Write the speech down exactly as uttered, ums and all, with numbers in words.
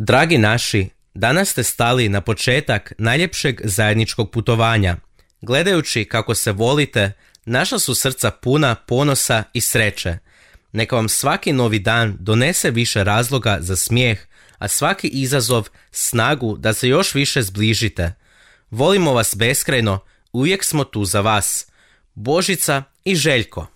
Dragi naši, danas ste stali na početak najljepšeg zajedničkog putovanja. Gledajući kako se volite, naša su srca puna ponosa i sreće. Neka vam svaki novi dan donese više razloga za smijeh, a svaki izazov snagu da se još više zbližite. Volimo vas beskrajno, uvijek smo tu za vas. Božica i Željko.